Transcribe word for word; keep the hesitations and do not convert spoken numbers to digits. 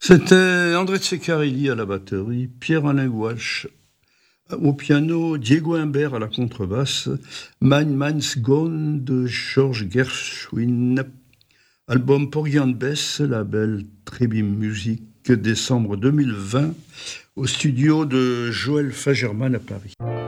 C'était André Ceccarelli à la batterie, Pierre-Alain Gouache au piano, Diego Imbert à la contrebasse, Mein Man's Gone de George Gershwin, album Porgy and Bess, label Trebim Music, décembre deux mille vingt, au studio de Joël Fagerman à Paris.